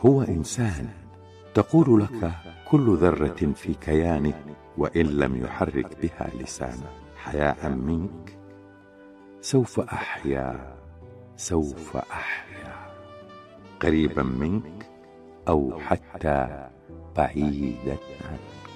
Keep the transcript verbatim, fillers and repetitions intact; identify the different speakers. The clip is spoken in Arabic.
Speaker 1: هو إنسان تقول لك كل ذرة في كيانه وإن لم يحرك بها لسانه حياء منك. سوف أحيا سوف أحيا قريبا منك أو حتى بعيدا عنك.